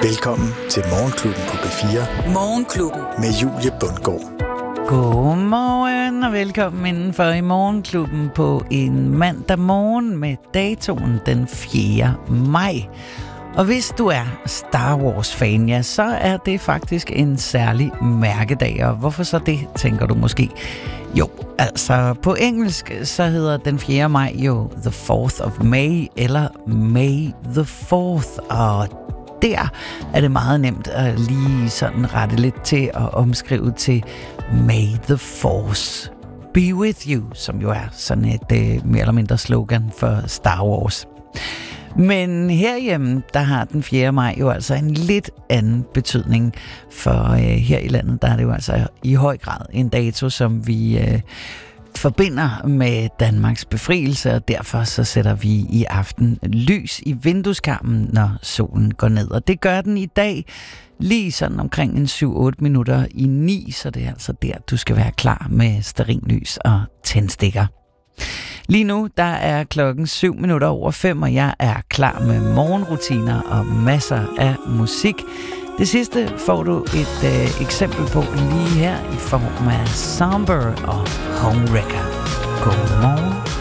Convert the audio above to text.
Velkommen til Morgenklubben på B4. Morgenklubben med Julie Bundgaard. Godmorgen og velkommen indenfor i Morgenklubben på en mandag morgen med datoen den 4. maj. Og hvis du er Star Wars-fan, ja, så er det faktisk en særlig mærkedag. Og hvorfor så det, tænker du måske? Jo, altså på engelsk så hedder den 4. maj jo The 4th of May eller May the 4th. Og der er det meget nemt at lige sådan rette lidt til at omskrive til May the Force be with you, som jo er sådan et mere eller mindre slogan for Star Wars. Men herhjemme, der har den 4. maj jo altså en lidt anden betydning, for her i landet, der er det jo altså i høj grad en dato, som vi forbinder med Danmarks befrielse, og derfor så sætter vi i aften lys i vindueskarmen, når solen går ned. Og det gør den i dag lige sådan omkring en 7-8 minutter i 9, så det er altså der, du skal være klar med stearinlys og tændstikker. Lige nu, der er klokken 5:07, og jeg er klar med morgenrutiner og masser af musik. Det sidste får du et eksempel på lige her i form af Somber og Homewrecker. Godmorgen.